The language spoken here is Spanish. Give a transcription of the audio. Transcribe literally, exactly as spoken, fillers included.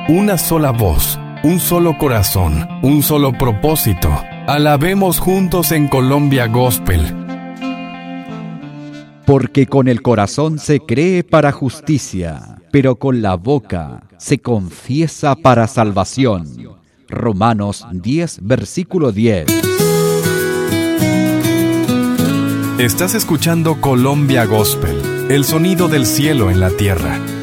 una sola voz, un solo corazón, un solo propósito. Alabemos juntos en Colombia Gospel. Porque con el corazón se cree para justicia, pero con la boca se confiesa para salvación. Romanos diez, versículo diez. Estás escuchando Colombia Gospel, el sonido del cielo en la tierra.